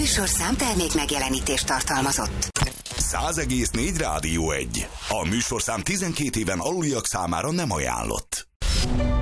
műsorszám termék megjelenítést tartalmazott. 100,4 Rádió 1. A műsorszám 12 éven aluliak számára nem ajánlott.